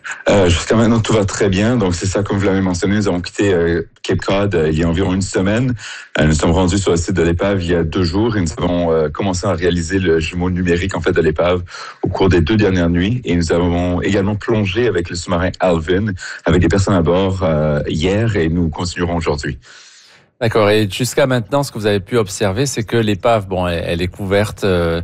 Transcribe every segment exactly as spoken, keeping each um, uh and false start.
Euh, jusqu'à maintenant, tout va très bien. Donc, c'est ça, comme vous l'avez mentionné, nous avons quitté euh, Cape Cod euh, il y a environ une semaine. Euh, nous sommes rendus sur le site de l'épave il y a deux jours et nous avons euh, commencé à réaliser le jumeau numérique en fait de l'épave au cours des deux dernières nuits. Et nous avons également plongé avec le sous-marin Alvin, avec des personnes à bord euh, hier et nous continuerons aujourd'hui. D'accord. Et jusqu'à maintenant, ce que vous avez pu observer, c'est que l'épave, bon, elle, elle est couverte euh,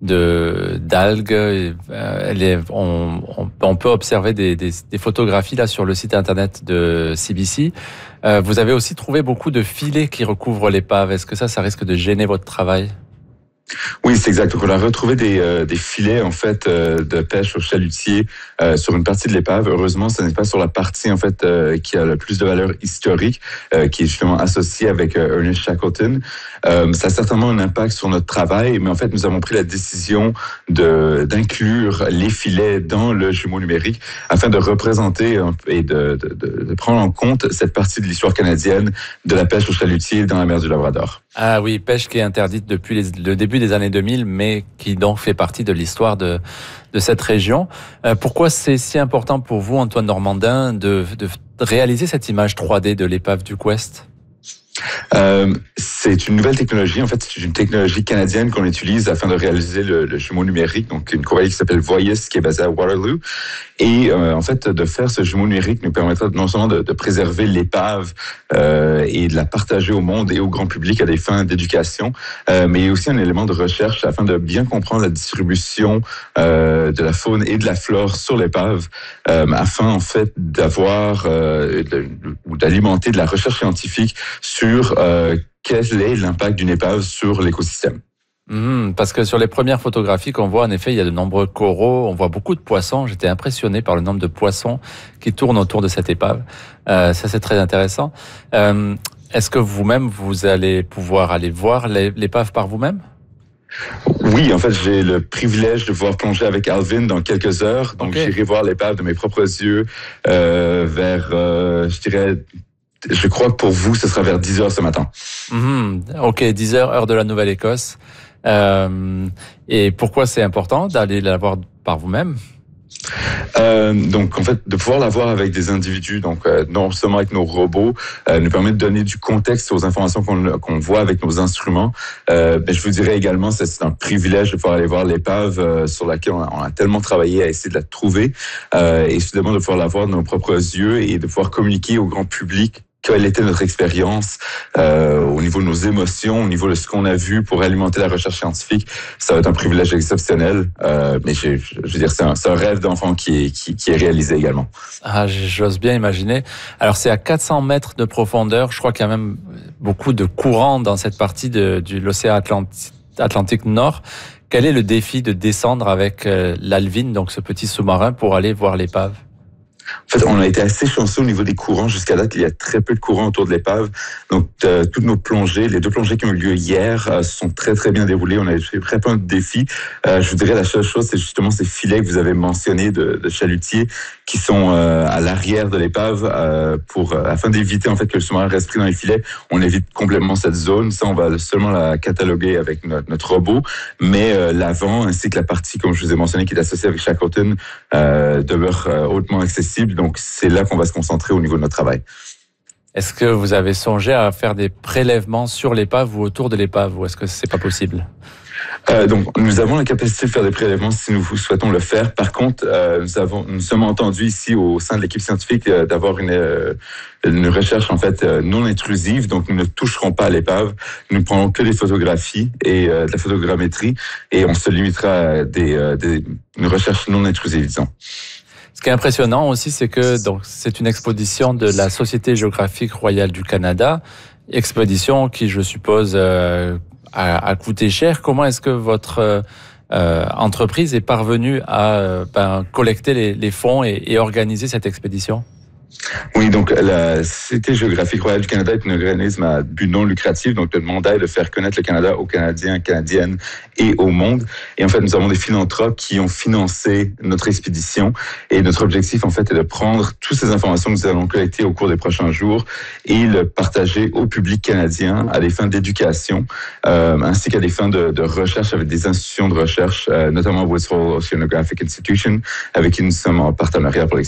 de d'algues. Euh, elle est, on, on, on peut observer des, des, des photographies là sur le site internet de C B C. Euh, vous avez aussi trouvé beaucoup de filets qui recouvrent l'épave. Est-ce que ça, ça risque de gêner votre travail? Oui, c'est exact. Donc, on a retrouvé des, euh, des filets en fait euh, de pêche au chalutier euh, sur une partie de l'épave. Heureusement, ce n'est pas sur la partie en fait euh, qui a le plus de valeur historique, euh, qui est justement associée avec euh, Ernest Shackleton. Euh, ça a certainement un impact sur notre travail, mais en fait, nous avons pris la décision de d'inclure les filets dans le jumeau numérique afin de représenter et de, de, de, de prendre en compte cette partie de l'histoire canadienne de la pêche au chalutier dans la mer du Labrador. Ah oui, pêche qui est interdite depuis les, le début des années deux mille, mais qui donc fait partie de l'histoire de, de cette région. Euh, pourquoi c'est si important pour vous, Antoine Normandin, de, de réaliser cette image trois D de l'épave du Quest? Euh, c'est une nouvelle technologie. En fait, c'est une technologie canadienne qu'on utilise afin de réaliser le, le jumeau numérique. Donc, une compagnie qui s'appelle Voyis, qui est basée à Waterloo. Et euh, en fait, de faire ce jumeau numérique nous permettra non seulement de, de préserver l'épave euh, et de la partager au monde et au grand public à des fins d'éducation, euh, mais aussi un élément de recherche afin de bien comprendre la distribution euh, de la faune et de la flore sur l'épave, euh, afin en fait d'avoir euh, de, ou d'alimenter de la recherche scientifique sur euh, quel est l'impact d'une épave sur l'écosystème. Mmh, parce que sur les premières photographies qu'on voit, en effet, il y a de nombreux coraux, on voit beaucoup de poissons. J'étais impressionné par le nombre de poissons qui tournent autour de cette épave. Euh, ça, c'est très intéressant. Euh, est-ce que vous-même, vous allez pouvoir aller voir l'épave par vous-même? Oui, en fait, j'ai le privilège de pouvoir plonger avec Alvin dans quelques heures. Donc, okay. J'irai voir l'épave de mes propres yeux euh, vers, euh, je dirais... Je crois que pour vous, ce sera vers dix heures ce matin. Mmh, ok, dix heures, heure de la Nouvelle-Écosse. Euh, et pourquoi c'est important d'aller la voir par vous-même? Euh, donc, en fait, de pouvoir la voir avec des individus, donc euh, non seulement avec nos robots, euh, nous permet de donner du contexte aux informations qu'on, qu'on voit avec nos instruments. Euh, mais je vous dirais également, c'est, c'est un privilège de pouvoir aller voir l'épave euh, sur laquelle on a, on a tellement travaillé à essayer de la trouver, euh, et soudainement de pouvoir la voir de nos propres yeux et de pouvoir communiquer au grand public quelle était notre expérience euh, au niveau de nos émotions, au niveau de ce qu'on a vu pour alimenter la recherche scientifique. Ça va être un privilège exceptionnel, euh, mais je, je veux dire, c'est un, c'est un rêve d'enfant qui est, qui, qui est réalisé également. Ah, j'ose bien imaginer. Alors, c'est à quatre cents mètres de profondeur. Je crois qu'il y a même beaucoup de courants dans cette partie de, de l'océan Atlantique, Atlantique Nord. Quel est le défi de descendre avec euh, l'Alvin, donc ce petit sous-marin, pour aller voir l'épave? En fait, on a été assez chanceux au niveau des courants. Jusqu'à date, il y a très peu de courants autour de l'épave. Donc, euh, toutes nos plongées, les deux plongées qui ont eu lieu hier, euh, sont très, très bien déroulées. On a eu très peu de défis. Euh, je vous dirais, la seule chose, c'est justement ces filets que vous avez mentionnés de, de chalutiers qui sont euh, à l'arrière de l'épave euh, pour, euh, afin d'éviter, en fait, que le sous-marin reste pris dans les filets. On évite complètement cette zone. Ça, on va seulement la cataloguer avec notre, notre robot. Mais euh, l'avant, ainsi que la partie, comme je vous ai mentionné, qui est associée avec Shackleton, euh, demeure euh, hautement accessible. Donc, c'est là qu'on va se concentrer au niveau de notre travail. Est-ce que vous avez songé à faire des prélèvements sur l'épave ou autour de l'épave, ou est-ce que c'est pas possible? Euh, donc, nous avons la capacité de faire des prélèvements si nous souhaitons le faire. Par contre, euh, nous avons, nous sommes entendus ici au sein de l'équipe scientifique euh, d'avoir une, euh, une recherche en fait euh, non intrusive. Donc, nous ne toucherons pas à l'épave. Nous ne prendrons que des photographies et euh, de la photogrammétrie, et on se limitera à des, euh, des une recherche non intrusive, disons. Ce qui est impressionnant aussi, c'est que donc c'est une exposition de la Société géographique royale du Canada, expédition qui, je suppose, euh, a, a coûté cher. Comment est-ce que votre euh, entreprise est parvenue à euh, ben, collecter les, les fonds et, et organiser cette expédition? Oui, donc la Société géographique royale du Canada est un organisme à but non lucratif. Donc, le mandat est de faire connaître le Canada aux Canadiens, Canadiennes et au monde. Et en fait, nous avons des philanthropes qui ont financé notre expédition. Et notre objectif, en fait, est de prendre toutes ces informations que nous allons collecter au cours des prochains jours et le partager au public canadien à des fins d'éducation, euh, ainsi qu'à des fins de, de recherche avec des institutions de recherche, euh, notamment Woods Hole Oceanographic Institution, avec qui nous sommes en partenariat pour l'expédition.